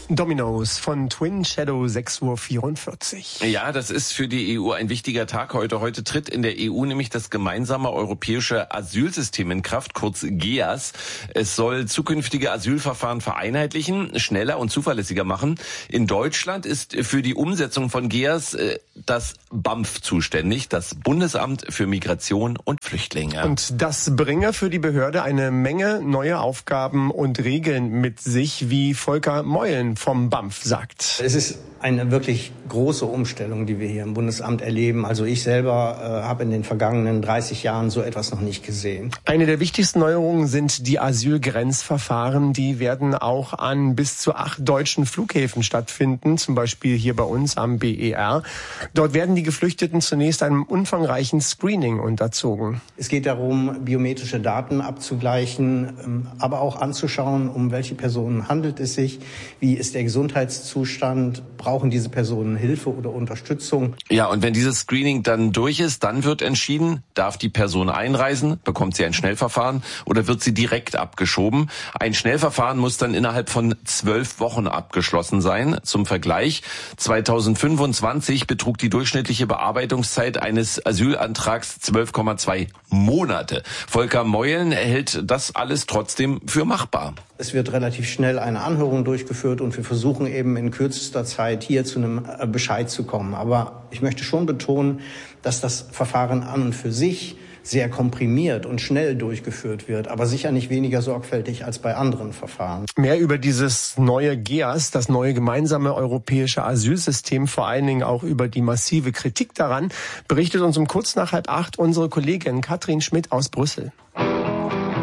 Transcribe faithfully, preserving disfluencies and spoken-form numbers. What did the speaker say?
Dominoes von Twin Shadow, sechs Uhr vierundvierzig. Ja, das ist für die E U ein wichtiger Tag heute. Heute tritt in der E U nämlich das gemeinsame europäische Asylsystem in Kraft, kurz G E A S. Es soll zukünftige Asylverfahren vereinheitlichen, schneller und zuverlässiger machen. In Deutschland ist für die Umsetzung von G E A S äh, das B A M F zuständig, das Bundesamt für Migration und Flüchtlinge. Und das bringe für die Behörde eine Menge neue Aufgaben und Regeln mit sich, wie Volker Meulen vom B A M F sagt. Es ist eine wirklich große Umstellung, die wir hier im Bundesamt erleben. Also ich selber äh, habe in den vergangenen dreißig Jahren so etwas noch nicht gesehen. Eine der wichtigsten Neuerungen sind die Asylgrenzverfahren. Die werden auch an bis zu acht deutschen Flughäfen stattfinden, zum Beispiel hier bei uns am B E R. Dort werden die Geflüchteten zunächst einem umfangreichen Screening unterzogen. Es geht darum, biometrische Daten abzugleichen, aber auch anzuschauen, um welche Personen handelt es sich, wie ist der Gesundheitszustand, brauchen diese Personen Hilfe oder Unterstützung. Ja, und wenn dieses Screening dann durch ist, dann wird entschieden, darf die Person einreisen, bekommt sie ein Schnellverfahren oder wird sie direkt abgeschoben. Ein Schnellverfahren muss dann innerhalb von zwölf Wochen abgeschlossen sein. Zum Vergleich, zweitausendfünfundzwanzig betrug die durchschnittliche Bearbeitungszeit eines Asylantrags zwölf Komma zwei Monate. Volker Meulen hält das alles trotzdem für machbar. Es wird relativ schnell eine Anhörung durchgeführt und wir versuchen eben in kürzester Zeit hier zu einem Bescheid zu kommen. Aber ich möchte schon betonen, dass das Verfahren an und für sich sehr komprimiert und schnell durchgeführt wird, aber sicher nicht weniger sorgfältig als bei anderen Verfahren. Mehr über dieses neue G E A S, das neue gemeinsame europäische Asylsystem, vor allen Dingen auch über die massive Kritik daran, berichtet uns um kurz nach halb acht unsere Kollegin Katrin Schmidt aus Brüssel.